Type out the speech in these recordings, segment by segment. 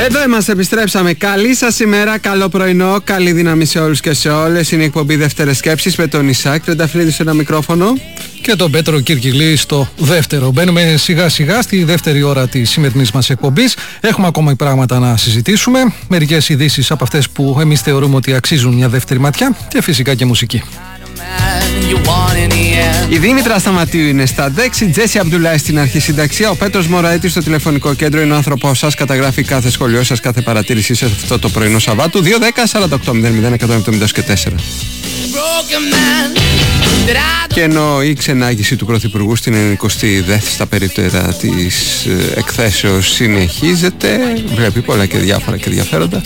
Εδώ είμαστε, επιστρέψαμε. Καλή σας ημέρα, καλό πρωινό, καλή δύναμη σε όλους και σε όλες. Είναι η εκπομπή Δεύτερες Σκέψεις με τον Ισάκ Τρενταφυλλίδη σε ένα μικρόφωνο. Και τον Πέτρο Κυρκυλή στο δεύτερο. Μπαίνουμε σιγά σιγά στη δεύτερη ώρα της σημερινής μας εκπομπής. Έχουμε ακόμα πράγματα να συζητήσουμε. Μερικές ειδήσεις από αυτές που εμείς θεωρούμε ότι αξίζουν μια δεύτερη ματιά. Και φυσικά και μουσική. Η Δήμητρα Σταματίου είναι στα δέξη, Τζέσι Αμπτουλάη στην αρχισυνταξία, ο Πέτρος Μωραήτης στο τηλεφωνικό κέντρο είναι ο άνθρωπός σας, καταγράφει κάθε σχολείο σας, κάθε παρατήρησή σας αυτό το πρωινό Σαββάτου. 2-10-48-00-124. Και ενώ η ξενάγηση του Πρωθυπουργού στην 92η στα περίπτερα της εκθέσεως συνεχίζεται, βλέπει πολλά και διάφορα και ενδιαφέροντα.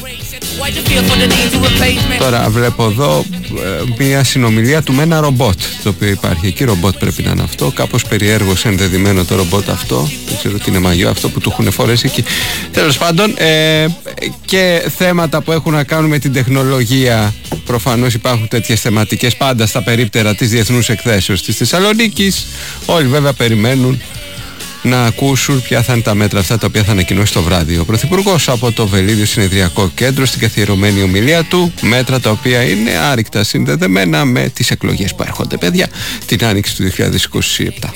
Τώρα βλέπω εδώ μια συνομιλία του με ένα ρομπότ το οποίο υπάρχει εκεί. Ρομπότ πρέπει να είναι αυτό, κάπως περιέργως ενδεδειμένο το ρομπότ αυτό. Δεν ξέρω τι είναι μαγιό αυτό που του έχουν φορέσει εκεί. Τέλος πάντων, και θέματα που έχουν να κάνουν με την τεχνολογία. Προφανώς υπάρχουν τέτοιες θεματικές πάντα στα περίπτερα της Διεθνούς Εκθέσεως της Θεσσαλονίκης. Όλοι βέβαια περιμένουν να ακούσουν ποια θα είναι τα μέτρα αυτά τα οποία θα ανακοινώσει το βράδυ ο Πρωθυπουργός από το Βελίδιο Συνεδριακό Κέντρο στην καθιερωμένη ομιλία του. Μέτρα τα οποία είναι άρρηκτα συνδεδεμένα με τις εκλογές που έρχονται, παιδιά, την άνοιξη του 2027.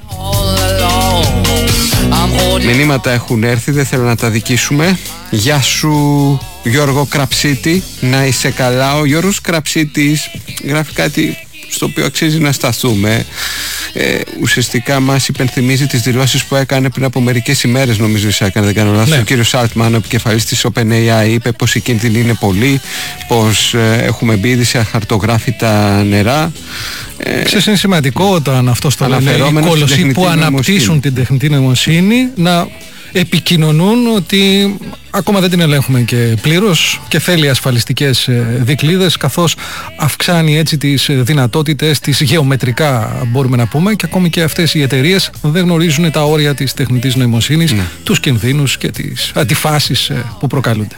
Μηνύματα έχουν έρθει, δεν θέλω να τα δικήσουμε. Γεια σου Γιώργο Κραψίτη, να είσαι καλά. Ο Γιώργος Κραψίτης γράφει κάτι στο οποίο αξίζει να σταθούμε. Ουσιαστικά μας υπενθυμίζει τις δηλώσεις που έκανε πριν από μερικές ημέρες, νομίζω Ισάκ, δεν κάνω λάθος. Ο κύριος Altman, ο επικεφαλής της OpenAI, είπε πως οι κίνδυνοι είναι πολλοί, πως έχουμε μπει ήδη σε αχαρτογράφητα νερά. Ξέρεις, είναι σημαντικό όταν αυτός το λένε οι κόλωσοι που αναπτύσσουν την τεχνητή νοημοσύνη να επικοινωνούν ότι ακόμα δεν την ελέγχουμε και πλήρως και θέλει ασφαλιστικές δικλείδες, καθώς αυξάνει έτσι τις δυνατότητες τις γεωμετρικά, μπορούμε να πούμε, και ακόμη και αυτές οι εταιρείες δεν γνωρίζουν τα όρια της τεχνητής νοημοσύνης, τους κινδύνους και τις αντιφάσεις που προκαλούνται.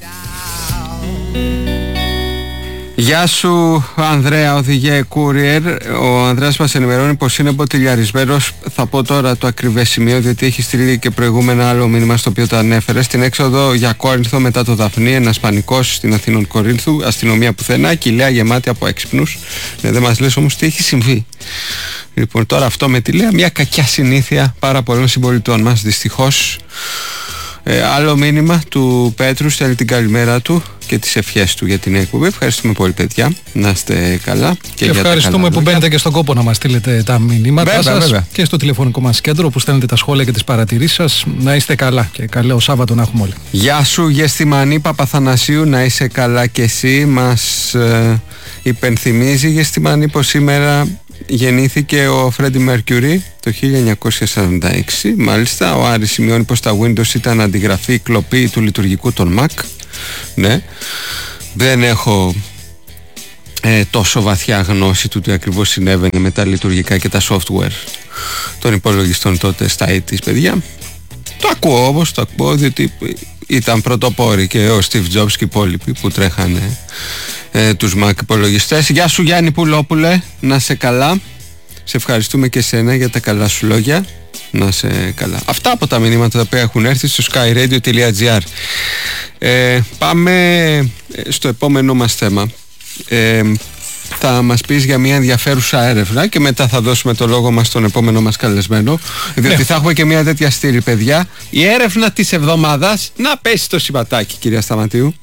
Γεια σου Ανδρέα, οδηγέ Courier. Ο Ανδρέας μας ενημερώνει πως είναι μποτιλιαρισμένος. Θα πω τώρα το ακριβές σημείο, διότι έχει στείλει και προηγούμενα άλλο μήνυμα στο οποίο το ανέφερε. Στην έξοδο για Κόρινθο μετά το Δαφνί, ένας πανικός στην Αθήνων Κορίνθου, αστυνομία πουθενά, κοιλαία γεμάτη από έξυπνους. Δεν μας λες όμως τι έχει συμβεί. Λοιπόν, τώρα αυτό με τη Λέα, μια κακιά συνήθεια πάρα πολλών συμπολιτών μας, δυστυχώς. Άλλο μήνυμα του Πέτρου, στέλνει την καλημέρα του και τις ευχές του για την εκπομπή. Ευχαριστούμε πολύ, παιδιά. Να είστε καλά. Και ευχαριστούμε που μπαίνετε και στον κόπο να μας στείλετε τα μηνύματά σας. Βέβαια. Και στο τηλεφωνικό μας κέντρο που στέλνετε τα σχόλια και τις παρατηρήσεις σας. Να είστε καλά και καλό Σάββατο να έχουμε όλοι. Γεια σου Γεστημανή Παπαθανασίου, να είσαι καλά και εσύ. Μας υπενθυμίζει Γεστημανή πως σήμερα γεννήθηκε ο Φρέντι Μερκιουρί το 1946. Μάλιστα, ο Άρης σημειώνει πως τα Windows ήταν αντιγραφή, κλοπή του λειτουργικού των Mac. Ναι, δεν έχω τόσο βαθιά γνώση του τι ακριβώς συνέβαινε με τα λειτουργικά και τα software των υπολογιστών τότε στα 80's, παιδιά. Το ακούω όμως, το ακούω διότι ήταν πρωτοπόροι και ο Steve Jobs και οι υπόλοιποι που τρέχανε τους Mac υπολογιστές. Γεια σου Γιάννη Πουλόπουλε, να σε καλά. Σε ευχαριστούμε και σένα για τα καλά σου λόγια. Να σε καλά. Αυτά από τα μηνύματα τα οποία έχουν έρθει στο skyradio.gr. Πάμε στο επόμενο μας θέμα. Θα μας πεις για μια ενδιαφέρουσα έρευνα και μετά θα δώσουμε το λόγο μας στον επόμενο μας καλεσμένο, διότι θα έχουμε και μια τέτοια στήλη, παιδιά. Η έρευνα της εβδομάδας. Να πέσει το σηματάκι, κυρία Σταματίου.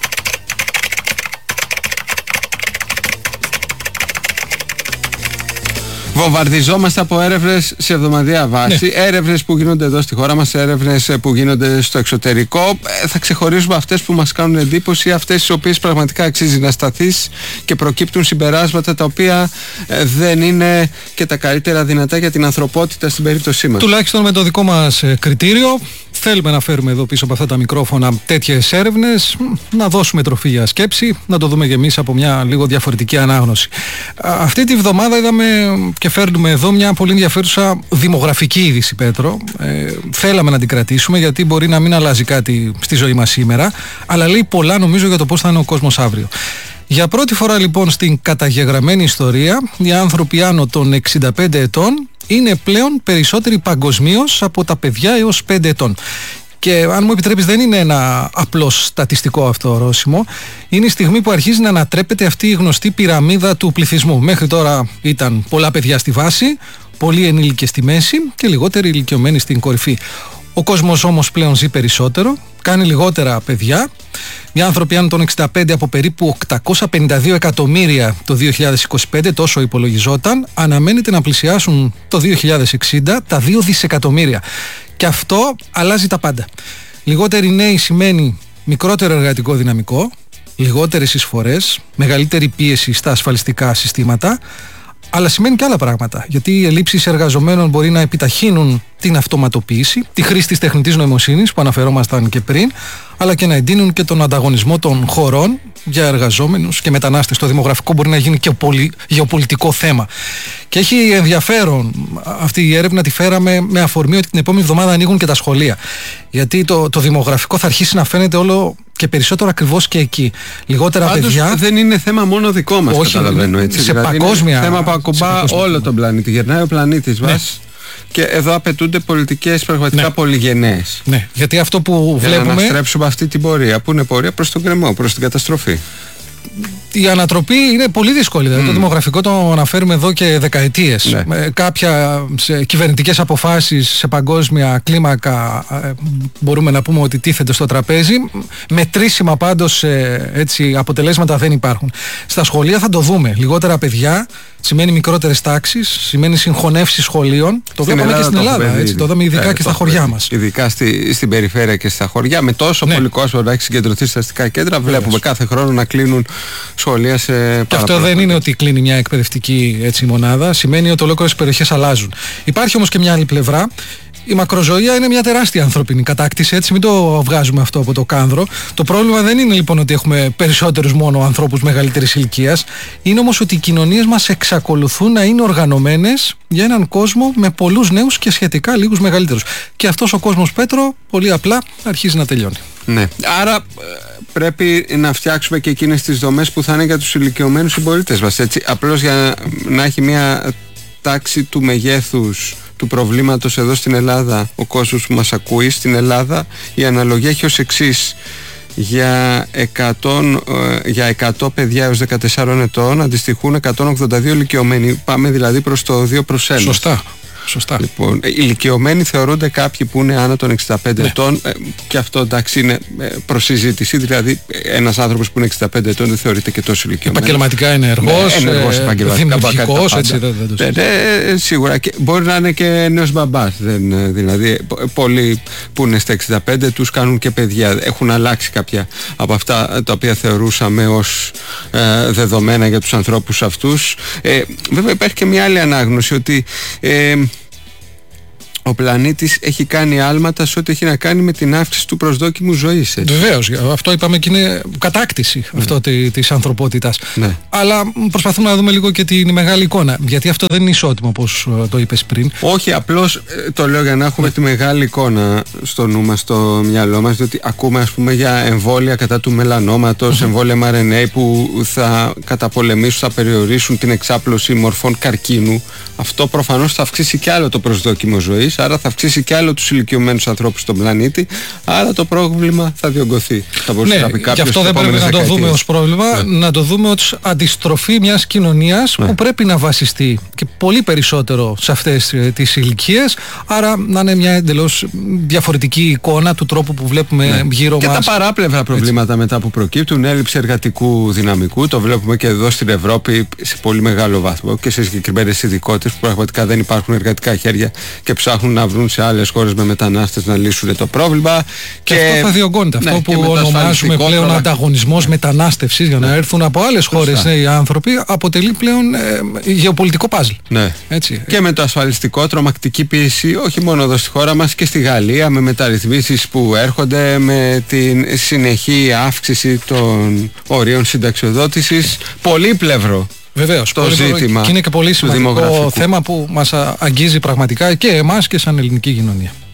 Βομβαρδιζόμαστε από έρευνες σε εβδομαδιαία βάση, έρευνες που γίνονται εδώ στη χώρα μας, έρευνες που γίνονται στο εξωτερικό. Θα ξεχωρίζουμε αυτές που μας κάνουν εντύπωση, αυτές τις οποίες πραγματικά αξίζει να σταθείς και προκύπτουν συμπεράσματα τα οποία δεν είναι και τα καλύτερα δυνατά για την ανθρωπότητα στην περίπτωσή μας. Τουλάχιστον με το δικό μας κριτήριο. Θέλουμε να φέρουμε εδώ πίσω από αυτά τα μικρόφωνα τέτοιες έρευνες, να δώσουμε τροφή για σκέψη, να το δούμε και εμείς από μια λίγο διαφορετική ανάγνωση. Αυτή τη βδομάδα είδαμε και φέρνουμε εδώ μια πολύ ενδιαφέρουσα δημογραφική είδηση, Πέτρο. Θέλαμε να την κρατήσουμε γιατί μπορεί να μην αλλάζει κάτι στη ζωή μας σήμερα, αλλά λέει πολλά νομίζω για το πώς θα είναι ο κόσμος αύριο. Για πρώτη φορά λοιπόν στην καταγεγραμμένη ιστορία, οι άνθρωποι άνω των 65 ετών είναι πλέον περισσότεροι παγκοσμίως από τα παιδιά έως 5 ετών. Και αν μου επιτρέπεις, δεν είναι ένα απλό στατιστικό αυτό ορόσημο. Είναι η στιγμή που αρχίζει να ανατρέπεται αυτή η γνωστή πυραμίδα του πληθυσμού. Μέχρι τώρα ήταν πολλά παιδιά στη βάση, πολλοί ενήλικες στη μέση και λιγότεροι ηλικιωμένοι στην κορυφή. Ο κόσμος όμως πλέον ζει περισσότερο, κάνει λιγότερα παιδιά. Οι άνθρωποι άνω των 65 από περίπου 852 εκατομμύρια το 2025, τόσο υπολογιζόταν, αναμένεται να πλησιάσουν το 2060 τα 2 δισεκατομμύρια. Και αυτό αλλάζει τα πάντα. Λιγότεροι νέοι σημαίνει μικρότερο εργατικό δυναμικό, λιγότερες εισφορές, μεγαλύτερη πίεση στα ασφαλιστικά συστήματα, αλλά σημαίνει και άλλα πράγματα. Γιατί οι ελλείψεις εργαζομένων μπορεί να επιταχύνουν την αυτοματοποίηση, τη χρήση της τεχνητής νοημοσύνης που αναφερόμασταν και πριν, αλλά και να εντείνουν και τον ανταγωνισμό των χωρών για εργαζόμενους και μετανάστες. Το δημογραφικό μπορεί να γίνει και γεωπολιτικό θέμα. Και έχει ενδιαφέρον αυτή η έρευνα, τη φέραμε με αφορμή ότι την επόμενη εβδομάδα ανοίγουν και τα σχολεία. Γιατί το δημογραφικό θα αρχίσει να φαίνεται όλο και περισσότερο ακριβώς και εκεί. Λιγότερα πάντως, παιδιά. Δεν είναι θέμα μόνο δικό μας, καταλαβαίνω έτσι. Σε δηλαδή παγκόσμια. Είναι θέμα που ακουμπά όλο τον πλανήτη. Γερνάει ο πλανήτης μας. Και εδώ απαιτούνται πολιτικές πραγματικά πολύ γενναίες. Ναι, γιατί αυτό που βλέπουμε. Για να αναστρέψουμε αυτή την πορεία, που είναι πορεία προς τον κρεμό, προς την καταστροφή. Η ανατροπή είναι πολύ δύσκολη. Το δημογραφικό το αναφέρουμε εδώ και δεκαετίες. Κάποια κυβερνητικές αποφάσεις σε παγκόσμια κλίμακα μπορούμε να πούμε ότι τίθενται στο τραπέζι. Μετρήσιμα πάντως έτσι, αποτελέσματα δεν υπάρχουν. Στα σχολεία θα το δούμε. Λιγότερα παιδιά σημαίνει μικρότερες τάξεις, σημαίνει συγχωνεύσεις σχολείων. Το βλέπουμε και στην Ελλάδα. Έτσι, το είδαμε ειδικά και στα χωριά μας. Ειδικά στην περιφέρεια και στα χωριά. Με τόσο πολύ κόσμο να έχει συγκεντρωθεί στα αστικά κέντρα, βλέπουμε κάθε χρόνο να κλείνουν σχολεία σε πάρα. Και αυτό δεν είναι ότι κλείνει μια εκπαιδευτική έτσι, μονάδα, σημαίνει ότι ολόκληρες περιοχές αλλάζουν. Υπάρχει όμως και μια άλλη πλευρά. Η μακροζωία είναι μια τεράστια ανθρώπινη κατάκτηση, έτσι μην το βγάζουμε αυτό από το κάνδρο. Το πρόβλημα δεν είναι λοιπόν ότι έχουμε περισσότερους μόνο ανθρώπους μεγαλύτερης ηλικίας, είναι όμως ότι οι κοινωνίες μας εξακολουθούν να είναι οργανωμένες για έναν κόσμο με πολλούς νέους και σχετικά λίγους μεγαλύτερους. Και αυτός ο κόσμος, Πέτρο, πολύ απλά αρχίζει να τελειώνει. Ναι. Άρα πρέπει να φτιάξουμε και εκείνες τις δομές που θα είναι για τους ηλικιωμένους συμπολίτες μας. Έτσι. Απλώς για να έχει μια τάξη του μεγέθους του προβλήματος εδώ στην Ελλάδα, ο κόσμος που μας ακούει στην Ελλάδα, η αναλογία έχει ως εξής: για 100 παιδιά έως 14 ετών αντιστοιχούν 182 ηλικιωμένοι. Πάμε δηλαδή προς το 2/1. Σωστά. Λοιπόν, ηλικιωμένοι θεωρούνται κάποιοι που είναι άνω των 65 ετών, και αυτό εντάξει είναι προς συζήτηση. Δηλαδή, ένας άνθρωπος που είναι 65 ετών δεν θεωρείται και τόσο ηλικιωμένος. Επαγγελματικά είναι ενεργός, δημιουργικός, έτσι δεν το συζητώ. Σίγουρα. Και μπορεί να είναι και νέος μπαμπάς. Δηλαδή, πολλοί που είναι στα 65 τους κάνουν και παιδιά. Έχουν αλλάξει κάποια από αυτά τα οποία θεωρούσαμε ως δεδομένα για τους ανθρώπους αυτούς. Βέβαια, υπάρχει και μια άλλη ανάγνωση ότι ο πλανήτης έχει κάνει άλματα σε ό,τι έχει να κάνει με την αύξηση του προσδόκιμου ζωής. Βεβαίως, αυτό είπαμε και είναι κατάκτηση αυτό της ανθρωπότητας. Αλλά προσπαθούμε να δούμε λίγο και την μεγάλη εικόνα, γιατί αυτό δεν είναι ισότιμο όπως το είπες πριν. Όχι, απλώς το λέω για να έχουμε τη μεγάλη εικόνα στο νου μας, στο μυαλό μας, διότι ακούμε ας πούμε για εμβόλια κατά του μελανόματος, εμβόλια mRNA που θα καταπολεμήσουν, θα περιορίσουν την εξάπλωση μορφών καρκίνου. Αυτό προφανώς θα αυξήσει κι άλλο το προσδόκιμο ζωής, άρα θα αυξήσει κι άλλο τους ηλικιωμένους ανθρώπους στον πλανήτη, άρα το πρόβλημα θα διωγγωθεί. Και αυτό δεν πρέπει να το δούμε ως πρόβλημα, να το δούμε ως αντιστροφή μιας κοινωνίας που πρέπει να βασιστεί και πολύ περισσότερο σε αυτές τις ηλικίες, άρα να είναι μια εντελώς διαφορετική εικόνα του τρόπου που βλέπουμε γύρω μας. Και τα παράπλευρα προβλήματα μετά που προκύπτουν, έλλειψη εργατικού δυναμικού, το βλέπουμε και εδώ στην Ευρώπη σε πολύ μεγάλο βαθμό και σε συγκεκριμένες ειδικότητες που πραγματικά δεν υπάρχουν εργατικά χέρια και ψάχνουν να βρουν σε άλλες χώρες με μετανάστες να λύσουν το πρόβλημα. Και αυτό θα διωγγώνεται. Αυτό που ονομάζουμε πλέον ανταγωνισμός μετανάστευσης για να έρθουν από άλλες χώρες νέοι άνθρωποι αποτελεί πλέον γεωπολιτικό παζλ. Έτσι. Και με το ασφαλιστικό, τρομακτική πίεση όχι μόνο εδώ στη χώρα μας και στη Γαλλία, με μεταρρυθμίσεις που έρχονται, με την συνεχή αύξηση των ορίων συνταξιοδότησης. Πολύπλευρο. Βεβαίως, το ζήτημα. Και είναι και πολύ σημαντικό θέμα που μας αγγίζει πραγματικά και εμάς και σαν ελληνική κοινωνία.